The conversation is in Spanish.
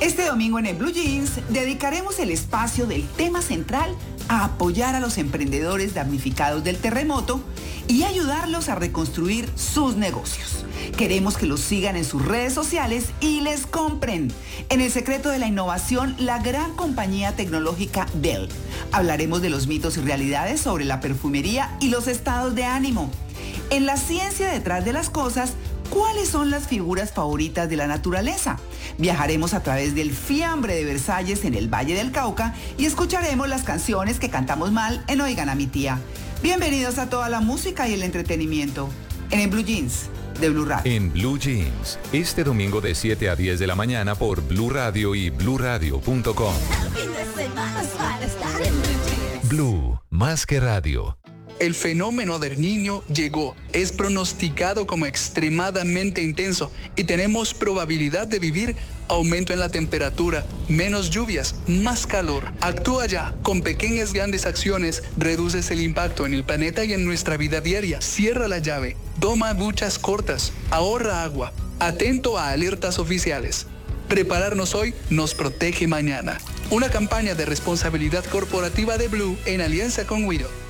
Este domingo en el Blue Jeans dedicaremos el espacio del tema central a apoyar a los emprendedores damnificados del terremoto y ayudarlos a reconstruir sus negocios. Queremos que los sigan en sus redes sociales y les compren. En el secreto de la innovación, la gran compañía tecnológica Dell. Hablaremos de los mitos y realidades sobre la perfumería y los estados de ánimo. En la ciencia detrás de las cosas, ¿cuáles son las figuras favoritas de la naturaleza? Viajaremos a través del fiambre de Versalles en el Valle del Cauca y escucharemos las canciones que cantamos mal en Oigan a mi tía. Bienvenidos a toda la música y el entretenimiento en el Blue Jeans de Blue Radio. En Blue Jeans, este domingo de 7 a 10 de la mañana por Blue Radio y bluradio.com. Blue, más que radio. El fenómeno del Niño llegó, es pronosticado como extremadamente intenso y tenemos probabilidad de vivir aumento en la temperatura, menos lluvias, más calor. Actúa ya, con pequeñas grandes acciones reduces el impacto en el planeta y en nuestra vida diaria. Cierra la llave, toma duchas cortas, ahorra agua, atento a alertas oficiales. Prepararnos hoy nos protege mañana. Una campaña de responsabilidad corporativa de Blue en alianza con Wido.